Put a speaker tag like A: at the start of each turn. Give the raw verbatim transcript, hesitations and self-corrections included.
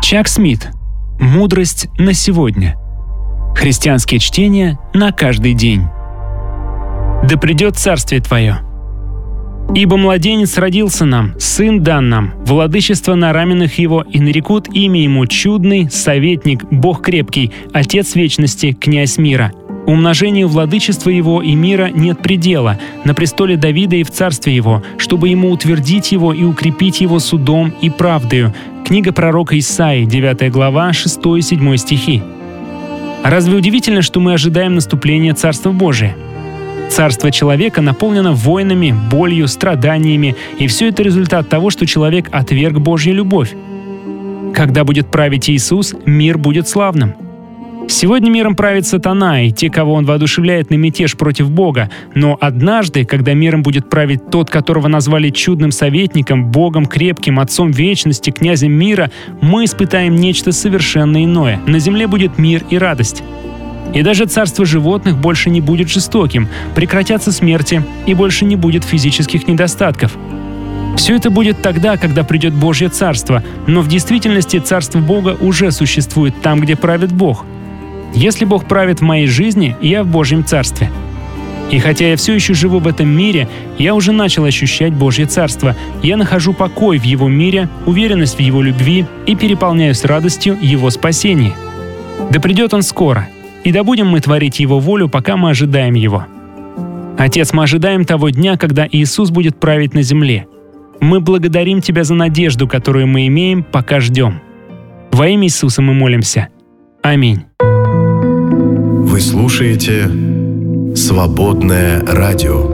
A: Чак Смит. Мудрость на сегодня. Христианские чтения на каждый день. Да придет царствие Твое. Ибо младенец родился нам, сын дан нам, владычество на раменах его, и нарекут имя ему чудный, советник, Бог крепкий, Отец вечности, князь мира. Умножению владычества его и мира нет предела, на престоле Давида и в царстве его, чтобы ему утвердить его и укрепить его судом и правдою. Книга пророка Исаии, девятая глава, шестой и седьмой стихи. Разве удивительно, что мы ожидаем наступления Царства Божия? Царство человека наполнено войнами, болью, страданиями, и все это результат того, что человек отверг Божью любовь. Когда будет править Иисус, мир будет славным. Сегодня миром правит сатана и те, кого он воодушевляет на мятеж против Бога, но однажды, когда миром будет править тот, которого назвали чудным советником, Богом крепким, Отцом вечности, князем мира, мы испытаем нечто совершенно иное. На земле будет мир и радость. И даже царство животных больше не будет жестоким, прекратятся смерти и больше не будет физических недостатков. Все это будет тогда, когда придет Божье Царство, но в действительности Царство Бога уже существует там, где правит Бог. Если Бог правит в моей жизни, я в Божьем Царстве. И хотя я все еще живу в этом мире, я уже начал ощущать Божье Царство. Я нахожу покой в Его мире, уверенность в Его любви и переполняюсь радостью Его спасения. Да придет Он скоро, и да будем мы творить Его волю, пока мы ожидаем Его. Отец, мы ожидаем того дня, когда Иисус будет править на земле. Мы благодарим Тебя за надежду, которую мы имеем, пока ждем. Во имя Иисуса мы молимся. Аминь.
B: Вы слушаете «Свободное радио».